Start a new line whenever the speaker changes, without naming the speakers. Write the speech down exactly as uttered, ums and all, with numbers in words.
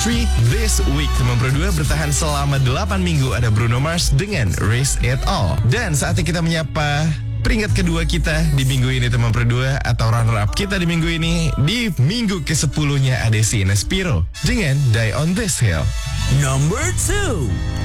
three this week. Teman Pro dua bertahan selama delapan minggu. Ada Bruno Mars dengan Raise It All. Dan saatnya kita menyapa peringkat kedua kita di minggu ini, teman Pro dua, atau runner up kita di minggu ini. Di minggu kesepuluhnya ada si Nespiro dengan Die on This Hill.
Number two.